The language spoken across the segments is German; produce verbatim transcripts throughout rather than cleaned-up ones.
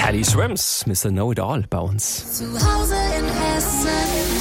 Teddy Swims, Mister Know-It-All bei uns. Zu Hause in Hessen.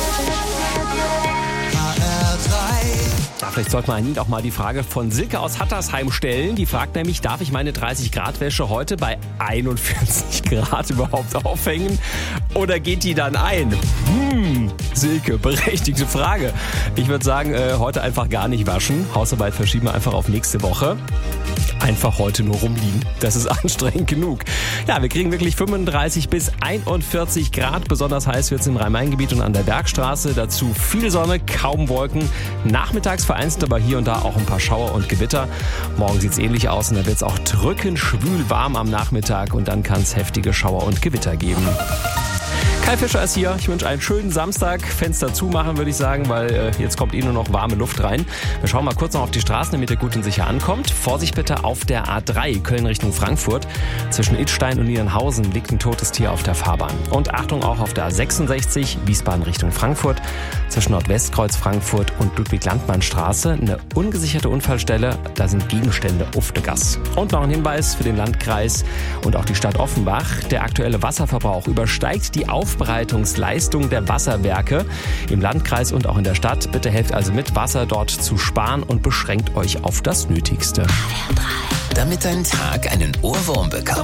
Ja, vielleicht sollte man Ihnen auch mal die Frage von Silke aus Hattersheim stellen. Die fragt nämlich, darf ich meine dreißig Grad Wäsche heute bei einundvierzig Grad überhaupt aufhängen? Oder geht die dann ein? Hm, Silke, berechtigte Frage. Ich würde sagen, äh, heute einfach gar nicht waschen. Hausarbeit verschieben wir einfach auf nächste Woche. Einfach heute nur rumliegen. Das ist anstrengend genug. Ja, wir kriegen wirklich fünfunddreißig bis einundvierzig Grad. Besonders heiß wird es im Rhein-Main-Gebiet und an der Bergstraße. Dazu viel Sonne, kaum Wolken. Nachmittags vereinzelt aber hier und da auch ein paar Schauer und Gewitter. Morgen sieht es ähnlich aus und dann wird es auch drückend schwül warm am Nachmittag. Und dann kann es heftige Schauer und Gewitter geben. Kai Fischer ist hier. Ich wünsche einen schönen Samstag. Fenster zumachen, würde ich sagen, weil äh, jetzt kommt eh nur noch warme Luft rein. Wir schauen mal kurz noch auf die Straßen, damit ihr gut und sicher ankommt. Vorsicht bitte auf der A drei, Köln Richtung Frankfurt. Zwischen Idstein und Niedernhausen liegt ein totes Tier auf der Fahrbahn. Und Achtung auch auf der A sechsundsechzig, Wiesbaden Richtung Frankfurt. Zwischen Nordwestkreuz Frankfurt und Ludwig-Landmann-Straße eine ungesicherte Unfallstelle. Da sind Gegenstände auf der Gas. Und noch ein Hinweis für den Landkreis und auch die Stadt Offenbach. Der aktuelle Wasserverbrauch übersteigt die Aufbereitungsleistung der Wasserwerke im Landkreis und auch in der Stadt. Bitte helft also mit, Wasser dort zu sparen und beschränkt euch auf das Nötigste. Damit dein Tag einen Ohrwurm bekommt.